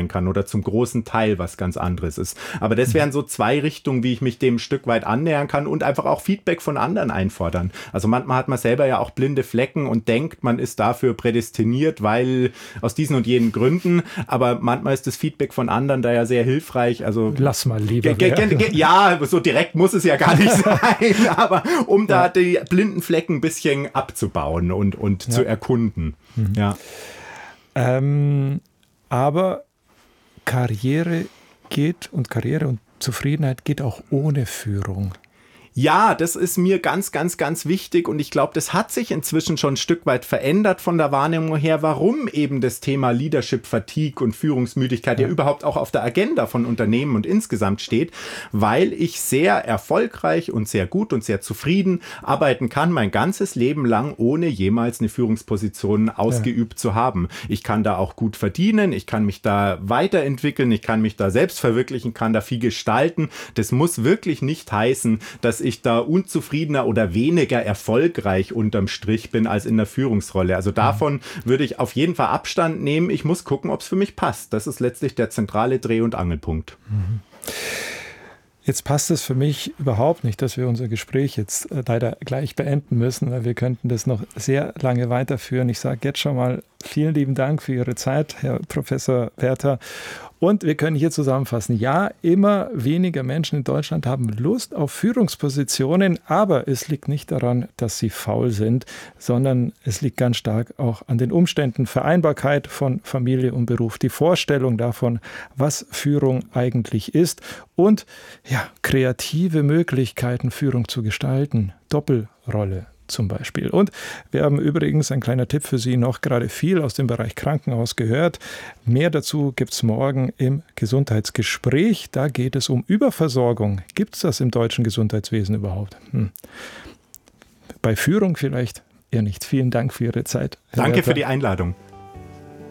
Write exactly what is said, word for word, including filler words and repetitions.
sein kann oder zum großen Teil was ganz anderes ist. Aber das wären so zwei Richtungen, wie ich mich dem ein Stück weit annähern kann und einfach auch Feedback von anderen einfordern. Also manchmal hat man selber ja auch blinde Flecken und denkt, man ist dafür prädestiniert, weil aus diesen und jenen Gründen, aber manchmal ist das Feedback von anderen da ja sehr hilfreich. Also lass mal lieber. Ge- ge- ge- ja, so direkt muss es ja gar nicht sein, aber um da ja. die blinden Flecken ein bisschen abzubauen und, und ja. zu erkunden. Mhm. Ja. Ähm, aber Karriere geht und Karriere und Zufriedenheit geht auch ohne Führung. Ja, das ist mir ganz, ganz, ganz wichtig und ich glaube, das hat sich inzwischen schon ein Stück weit verändert von der Wahrnehmung her, warum eben das Thema Leadership Fatigue und Führungsmüdigkeit ja. ja überhaupt auch auf der Agenda von Unternehmen und insgesamt steht, weil ich sehr erfolgreich und sehr gut und sehr zufrieden arbeiten kann, mein ganzes Leben lang, ohne jemals eine Führungsposition ausgeübt ja. zu haben. Ich kann da auch gut verdienen, ich kann mich da weiterentwickeln, ich kann mich da selbst verwirklichen, kann da viel gestalten. Das muss wirklich nicht heißen, dass ich ich da unzufriedener oder weniger erfolgreich unterm Strich bin als in der Führungsrolle. Also davon würde ich auf jeden Fall Abstand nehmen. Ich muss gucken, ob es für mich passt. Das ist letztlich der zentrale Dreh- und Angelpunkt. Mhm. Jetzt passt es für mich überhaupt nicht, dass wir unser Gespräch jetzt leider gleich beenden müssen, weil wir könnten das noch sehr lange weiterführen. Ich sage jetzt schon mal vielen lieben Dank für Ihre Zeit, Herr Professor Werther. Und wir können hier zusammenfassen, ja, immer weniger Menschen in Deutschland haben Lust auf Führungspositionen, aber es liegt nicht daran, dass sie faul sind, sondern es liegt ganz stark auch an den Umständen, Vereinbarkeit von Familie und Beruf, die Vorstellung davon, was Führung eigentlich ist und ja, kreative Möglichkeiten, Führung zu gestalten, Doppelrolle zum Beispiel. Und wir haben übrigens, ein kleiner Tipp für Sie, noch gerade viel aus dem Bereich Krankenhaus gehört. Mehr dazu gibt es morgen im Gesundheitsgespräch. Da geht es um Überversorgung. Gibt es das im deutschen Gesundheitswesen überhaupt? Hm. Bei Führung vielleicht eher nicht. Vielen Dank für Ihre Zeit, Herr Danke Werther. Für die Einladung.